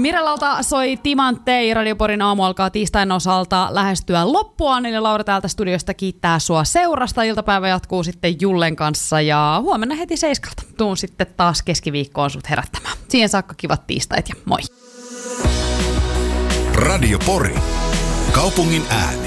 Mirelalta soi Timanttei. Radio Porin aamu alkaa tiistain osalta lähestyä loppuaan. Eli Laura täältä studiosta kiittää sua seurasta. Iltapäivä jatkuu sitten Jullen kanssa ja huomenna heti 7 tuun sitten taas keskiviikkoon sut herättämään. Siihen saakka kivat tiistait ja moi. Radio Pori. Kaupungin ääni.